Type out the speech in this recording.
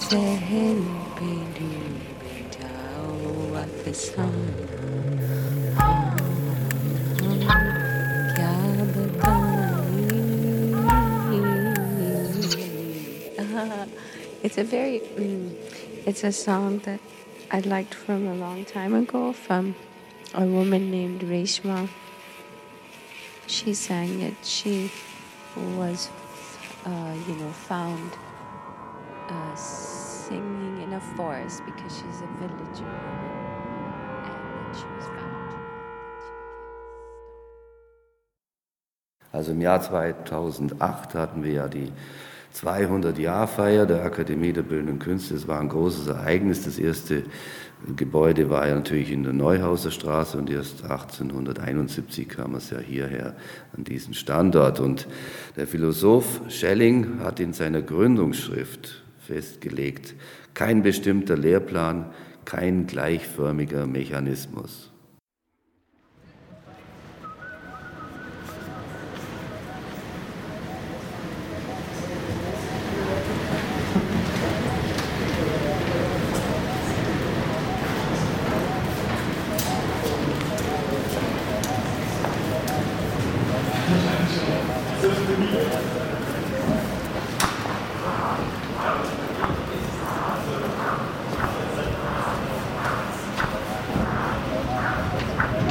what the sun. It's a very, it's a song that I liked from a long time ago from a woman named Reshma. She sang it. She was, found singing in a forest because she's a villager woman. And then she was found. Also im Jahr 2008 hatten wir ja die 200-Jahr-Feier der Akademie der Bildenden Künste. Es war ein großes Ereignis. Das erste Gebäude war ja natürlich in der Neuhauser Straße und erst 1871 kam es ja hierher an diesen Standort. Und der Philosoph Schelling hat in seiner Gründungsschrift festgelegt, kein bestimmter Lehrplan, kein gleichförmiger Mechanismus.